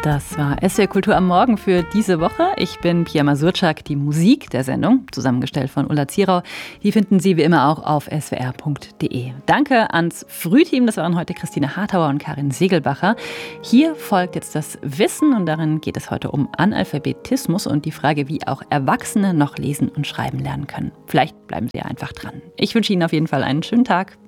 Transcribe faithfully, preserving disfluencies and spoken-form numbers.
Das war S W R Kultur am Morgen für diese Woche. Ich bin Pia Masurczak. Die Musik der Sendung, zusammengestellt von Ulla Zierau, die finden Sie wie immer auch auf s w r punkt d e. Danke ans Frühteam, das waren heute Christine Hartauer und Karin Segelbacher. Hier folgt jetzt das Wissen und darin geht es heute um Analphabetismus und die Frage, wie auch Erwachsene noch lesen und schreiben lernen können. Vielleicht bleiben Sie einfach dran. Ich wünsche Ihnen auf jeden Fall einen schönen Tag.